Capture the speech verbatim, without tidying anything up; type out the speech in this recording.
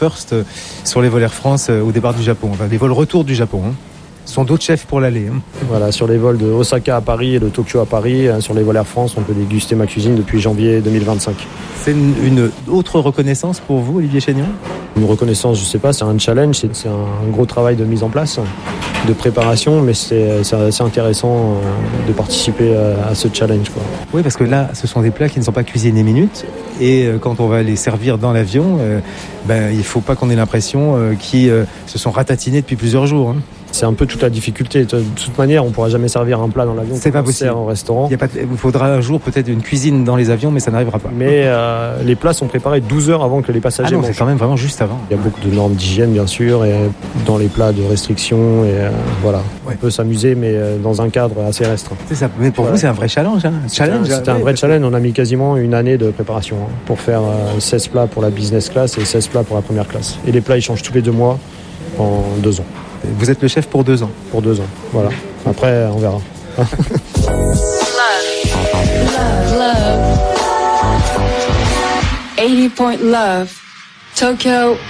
first sur les vols Air France au départ du Japon, enfin des vols retour du Japon. Hein. Ce sont d'autres chefs pour l'aller. Hein. Voilà, sur les vols de Osaka à Paris et de Tokyo à Paris, sur les vols Air France, on peut déguster ma cuisine depuis janvier deux mille vingt-cinq. C'est une, une autre reconnaissance pour vous, Olivier Chénion ? Une reconnaissance, je sais pas, c'est un challenge, c'est, c'est un gros travail de mise en place, de préparation, mais c'est, c'est assez intéressant de participer à, à ce challenge, quoi. Oui, parce que là, ce sont des plats qui ne sont pas cuisinés minutes, et quand on va les servir dans l'avion, euh, ben, il ne faut pas qu'on ait l'impression euh, qu'ils euh, se sont ratatinés depuis plusieurs jours. Hein. C'est un peu toute la difficulté. De toute manière, on ne pourra jamais servir un plat dans l'avion. C'est pas possible. Au restaurant. Il y a pas de... Il faudra un jour peut-être une cuisine dans les avions, mais ça n'arrivera pas. Mais euh, les plats sont préparés douze heures avant que les passagers ah non, mangent. C'est quand même vraiment juste avant. Il y a beaucoup de normes d'hygiène, bien sûr, et dans les plats de restriction. Et euh, voilà, ouais. On peut s'amuser, mais dans un cadre assez restreint. C'est ça. Mais pour voilà. vous, c'est un vrai challenge. Hein. challenge c'était un, c'était un vrai challenge. On a mis quasiment une année de préparation hein, pour faire euh, seize plats pour la business class et seize plats pour la première classe. Et les plats, ils changent tous les deux mois en deux ans. Vous êtes le chef pour deux ans. Pour deux ans, voilà. Après, on verra. Love. Love. Love. eighty point love. Tokyo